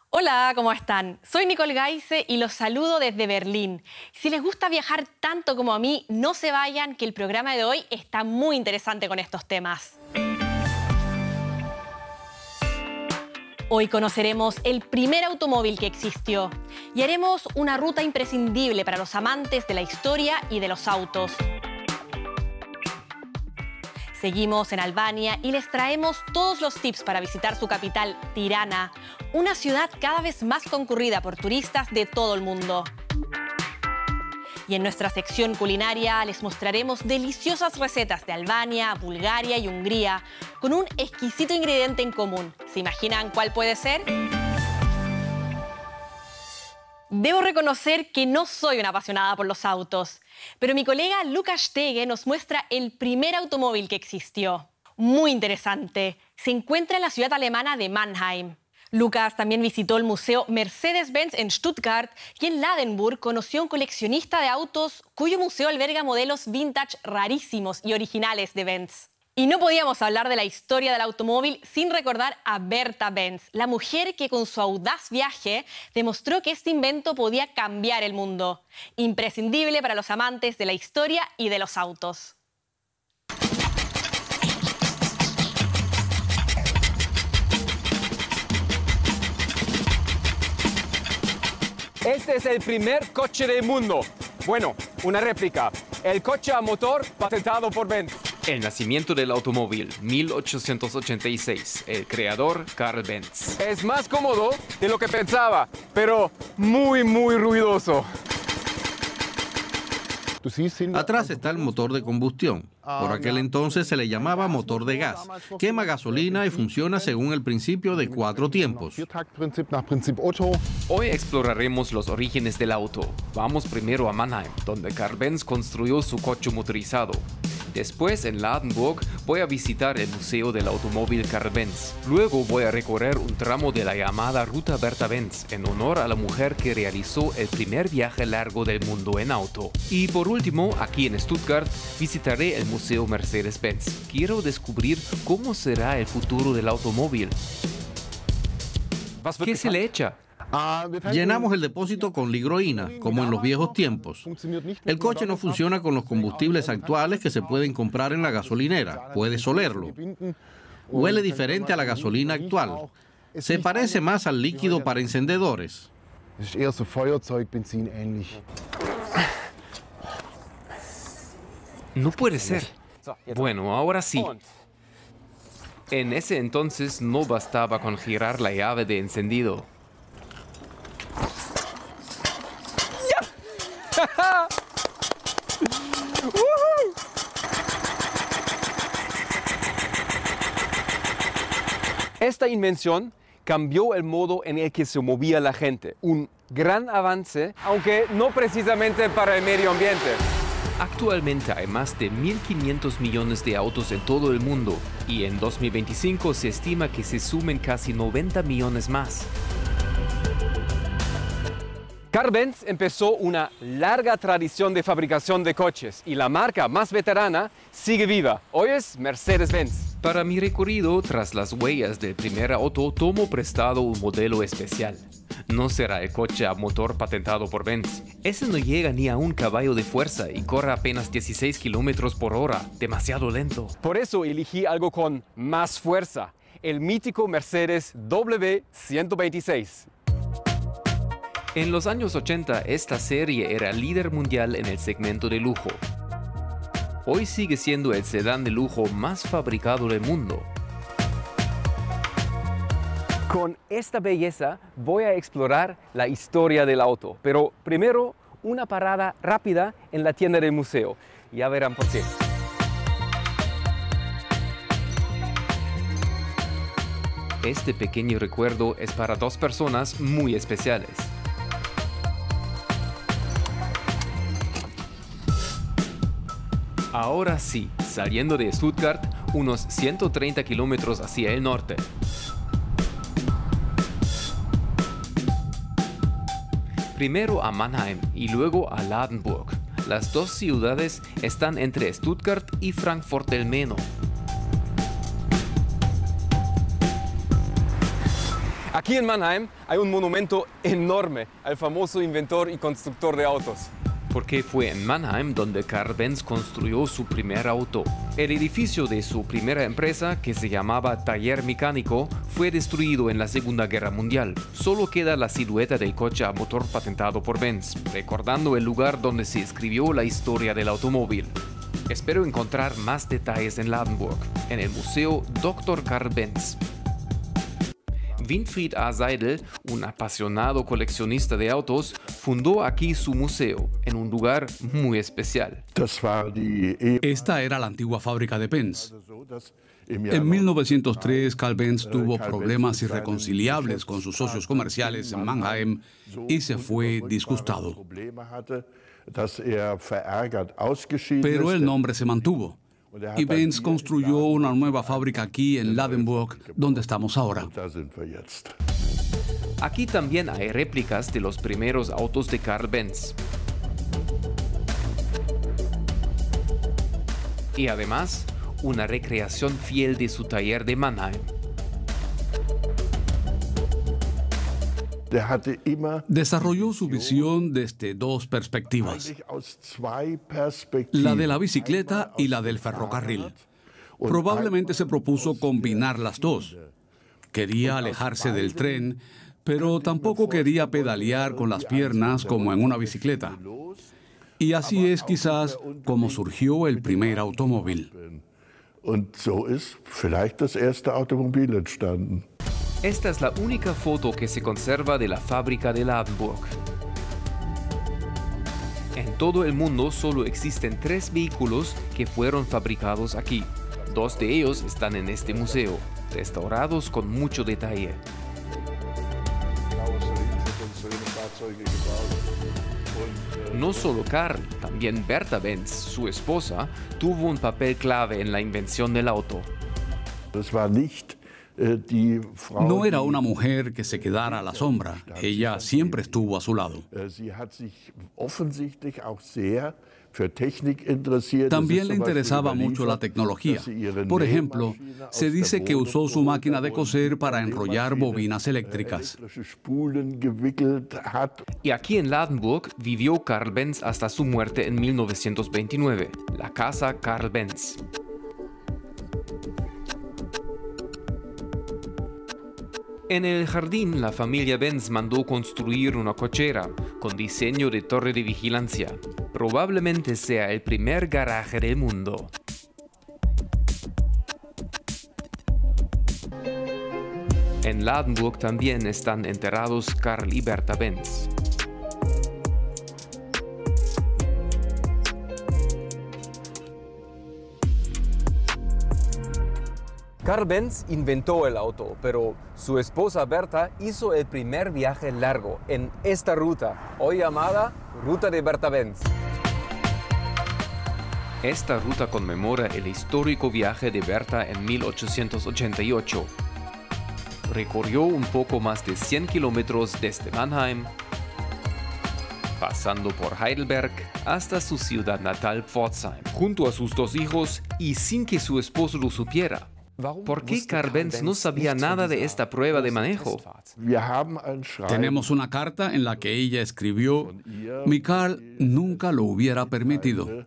Hola, ¿cómo están? Soy Nicole Geise y los saludo desde Berlín. Si les gusta viajar tanto como a mí, no se vayan, que el programa de hoy está muy interesante con estos temas. Hoy conoceremos el primer automóvil que existió y haremos una ruta imprescindible para los amantes de la historia y de los autos. Seguimos en Albania y les traemos todos los tips para visitar su capital, Tirana, una ciudad cada vez más concurrida por turistas de todo el mundo. Y en nuestra sección culinaria les mostraremos deliciosas recetas de Albania, Bulgaria y Hungría, con un exquisito ingrediente en común. ¿Se imaginan cuál puede ser? Debo reconocer que no soy una apasionada por los autos, pero mi colega Lukas Stege nos muestra el primer automóvil que existió. Muy interesante. Se encuentra en la ciudad alemana de Mannheim. Lukas también visitó el museo Mercedes-Benz en Stuttgart y en Ladenburg conoció a un coleccionista de autos cuyo museo alberga modelos vintage rarísimos y originales de Benz. Y no podíamos hablar de la historia del automóvil sin recordar a Berta Benz, la mujer que con su audaz viaje demostró que este invento podía cambiar el mundo. Imprescindible para los amantes de la historia y de los autos. Este es el primer coche del mundo. Bueno, una réplica. El coche a motor patentado por Benz. El nacimiento del automóvil, 1886. El creador, Karl Benz. Es más cómodo de lo que pensaba, pero muy ruidoso. Atrás está el motor de combustión. Por aquel entonces se le llamaba motor de gas. Quema gasolina y funciona según el principio de 4 tiempos. Hoy exploraremos los orígenes del auto. Vamos primero a Mannheim, donde Karl Benz construyó su coche motorizado. Después, en Ladenburg, voy a visitar el Museo del Automóvil Karl Benz. Luego voy a recorrer un tramo de la llamada Ruta Berta Benz, en honor a la mujer que realizó el primer viaje largo del mundo en auto. Y por último, aquí en Stuttgart, visitaré el Museo Mercedes-Benz. Quiero descubrir cómo será el futuro del automóvil. ¿Qué se le echa? Llenamos el depósito con ligroína, como en los viejos tiempos. El coche no funciona con los combustibles actuales que se pueden comprar en la gasolinera. Puedes olerlo. Huele diferente a la gasolina actual. Se parece más al líquido para encendedores. No puede ser. Bueno, ahora sí. En ese entonces no bastaba con girar la llave de encendido. Esta invención cambió el modo en el que se movía la gente. Un gran avance, aunque no precisamente para el medio ambiente. Actualmente hay más de 1.500 millones de autos en todo el mundo y en 2025 se estima que se sumen casi 90 millones más. Karl Benz empezó una larga tradición de fabricación de coches y la marca más veterana sigue viva. Hoy es Mercedes-Benz. Para mi recorrido tras las huellas del primer auto, tomo prestado un modelo especial. No será el coche a motor patentado por Benz. Ese no llega ni a un caballo de fuerza y corre apenas 16 kilómetros por hora, demasiado lento. Por eso elegí algo con más fuerza, el mítico Mercedes W126. En los años 80, esta serie era líder mundial en el segmento de lujo. Hoy sigue siendo el sedán de lujo más fabricado del mundo. Con esta belleza voy a explorar la historia del auto, pero primero una parada rápida en la tienda del museo. Ya verán por qué. Este pequeño recuerdo es para 2 personas muy especiales. Ahora sí, saliendo de Stuttgart, unos 130 kilómetros hacia el norte. Primero a Mannheim y luego a Ladenburg. Las 2 ciudades están entre Stuttgart y Frankfurt del Meno. Aquí en Mannheim hay un monumento enorme al famoso inventor y constructor de autos. Porque fue en Mannheim donde Carl Benz construyó su primer auto. El edificio de su primera empresa, que se llamaba Taller Mecánico, fue destruido en la Segunda Guerra Mundial. Solo queda la silueta del coche a motor patentado por Benz, recordando el lugar donde se escribió la historia del automóvil. Espero encontrar más detalles en Ladenburg, en el Museo Dr. Carl Benz. Winfried A. Seidel, un apasionado coleccionista de autos, fundó aquí su museo, en un lugar muy especial. Esta era la antigua fábrica de Benz. En 1903, Carl Benz tuvo problemas irreconciliables con sus socios comerciales en Mannheim y se fue disgustado. Pero el nombre se mantuvo. Y Benz construyó una nueva fábrica aquí en Ladenburg, donde estamos ahora. Aquí también hay réplicas de los primeros autos de Carl Benz. Y además, una recreación fiel de su taller de Mannheim. Desarrolló su visión desde dos perspectivas, la de la bicicleta y la del ferrocarril. Probablemente se propuso combinar las dos. Quería alejarse del tren, pero tampoco quería pedalear con las piernas como en una bicicleta. Y así es quizás como surgió el primer automóvil. Esta es la única foto que se conserva de la fábrica de Ladenburg. En todo el mundo solo existen 3 vehículos que fueron fabricados aquí. 2 de ellos están en este museo, restaurados con mucho detalle. No solo Carl, también Bertha Benz, su esposa, tuvo un papel clave en la invención del auto. No era una mujer que se quedara a la sombra. Ella siempre estuvo a su lado. También le interesaba mucho la tecnología. Por ejemplo, se dice que usó su máquina de coser para enrollar bobinas eléctricas. Y aquí en Ladenburg vivió Carl Benz hasta su muerte en 1929, la casa Carl Benz. En el jardín, la familia Benz mandó construir una cochera con diseño de torre de vigilancia. Probablemente sea el primer garaje del mundo. En Ladenburg también están enterrados Carl y Bertha Benz. Carl Benz inventó el auto, pero su esposa Bertha hizo el primer viaje largo en esta ruta, hoy llamada Ruta de Bertha Benz. Esta ruta conmemora el histórico viaje de Bertha en 1888. Recorrió un poco más de 100 kilómetros desde Mannheim, pasando por Heidelberg hasta su ciudad natal Pforzheim, junto a sus 2 hijos y sin que su esposo lo supiera. ¿Por qué Carl Benz no sabía nada de esta prueba de manejo? Tenemos una carta en la que ella escribió: "Mi Carl nunca lo hubiera permitido".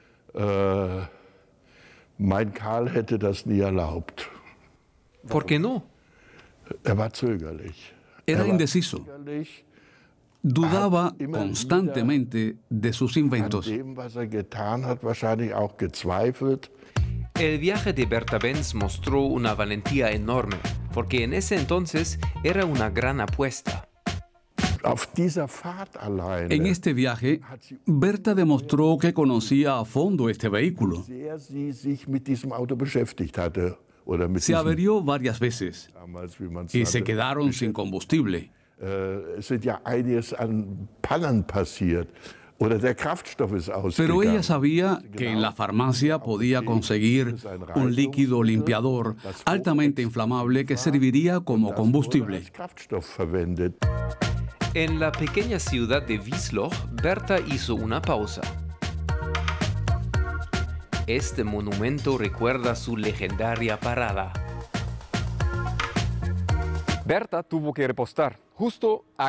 Mein Karl hätte das nie erlaubt. ¿Por qué no? War zögerlich. Era indeciso. Dudaba constantemente de sus inventos. An dem, was getan hat, wahrscheinlich auch gezweifelt. El viaje de Bertha Benz mostró una valentía enorme, porque en ese entonces era una gran apuesta. En este viaje, Bertha demostró que conocía a fondo este vehículo. Se averió varias veces y se quedaron sin combustible. Pero ella sabía que en la farmacia podía conseguir un líquido limpiador altamente inflamable que serviría como combustible. En la pequeña ciudad de Wiesloch, Bertha hizo una pausa. Este monumento recuerda su legendaria parada. Berta tuvo que repostar justo